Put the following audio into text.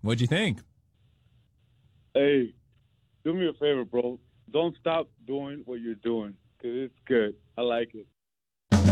What'd you think? Hey, do me a favor, bro. Don't stop doing what you're doing, because it's good. I like it.